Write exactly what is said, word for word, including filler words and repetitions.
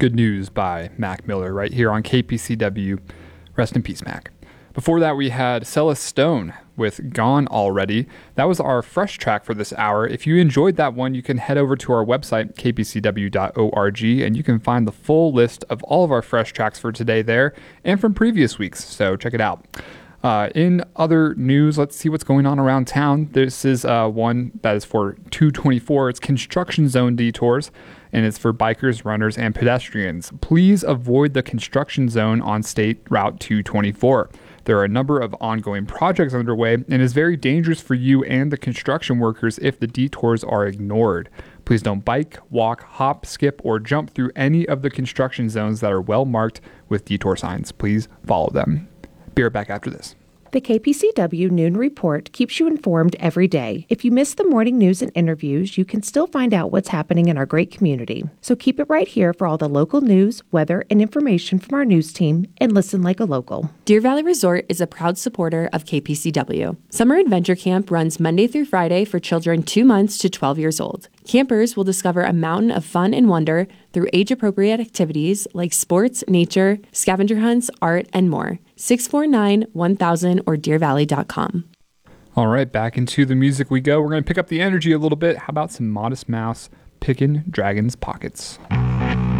Good News by Mac Miller right here on K P C W. Rest in peace, Mac. Before that, we had Cella Stone with Gone Already. That was our fresh track for this hour. If you enjoyed that one, you can head over to our website, k p c w dot org, and you can find the full list of all of our fresh tracks for today there and from previous weeks, so check it out. Uh, in other news, let's see what's going on around town. This is uh, one that is for two twenty-four. It's construction zone detours, and it's for bikers, runners, and pedestrians. Please avoid the construction zone on State Route two twenty-four. There are a number of ongoing projects underway, and it's very dangerous for you and the construction workers if the detours are ignored. Please don't bike, walk, hop, skip, or jump through any of the construction zones that are well marked with detour signs. Please follow them. Be right back after this. The K P C W Noon Report keeps you informed every day. If you miss the morning news and interviews, you can still find out what's happening in our great community. So keep it right here for all the local news, weather, and information from our news team, and listen like a local. Deer Valley Resort is a proud supporter of K P C W. Summer Adventure Camp runs Monday through Friday for children two months to twelve years old. Campers will discover a mountain of fun and wonder through age-appropriate activities like sports, nature, scavenger hunts, art, and more. six four nine, one thousand or deer valley dot com. All right, back into the music we go. We're going to pick up the energy a little bit. How about some Modest Mouse, Pickin' Dragon's Pockets?